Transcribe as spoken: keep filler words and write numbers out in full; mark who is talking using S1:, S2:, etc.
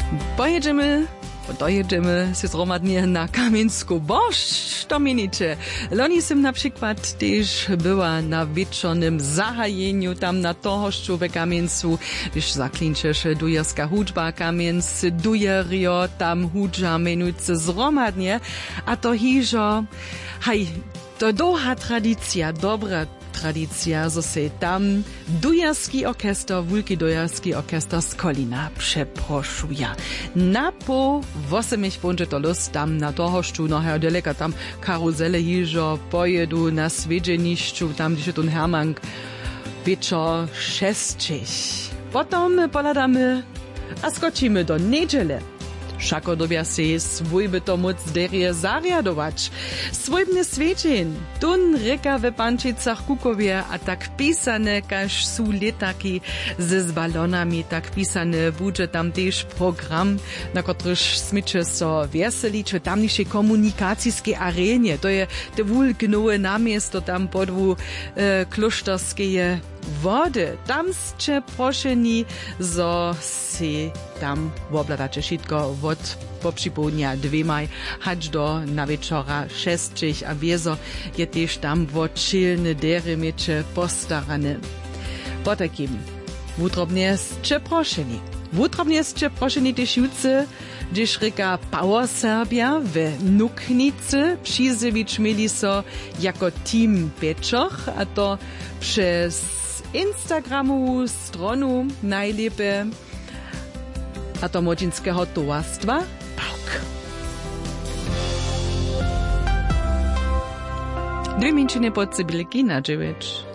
S1: Pojedziemy, dojedziemy się zromadnie na Kamieńsku Boż, to mienicie. Loni jsem na przykład też była na wieczornym zahajeniu tam na tohoszczu w Kamieńcu, gdyż zaklinčeš dujerska hudźba Kamienc, dujerio tam hudża menujce zromadnie, a to hižo, haj, to długa tradycja, dobra tradycja, zo se tam dujerski orkester, wulki dujerski orkester z Kolina przeproszuje. Na po wosemich będzie to los tam na tohoszczu, no her daleka tam karuzele hižo, pojedu na swiedźeniszczu, tam gdzie tu Hermann wieczor šestich. Potom poladamy, a skočimy do niedziele. Všako dobia se svojby to moc derje zariadować. Svojbny sviečin, tun reka ve Pančicach Kukowie, a tak pisane, kaž sú letaki ze z balonami, tak pisane bude tam tež program, na kotryž smiče so veselič v tamnišej komunikacijskiej arenie. To je te wulknowe namiesto tam podwu e, kloštorskeje wody. Tam ste prošeni, zo si tam wobladacie šitko od popřipodnia dwemaj, hać do na wieczora šestich, a wiezo je też tam wočilne dery meče postarane. Po takim, wutrobnie ste prošeni. Wutrobnie ste prošeni też jutce, gdyż reka Power Serbia w Nuknicy przyzywić mieli so jako team Peczoch, a to przez Instagramową stronę najlepiej, a to młodzieńskiego towarstwa Pałk. Dwie minczyny pod Cybylki na dziewięć.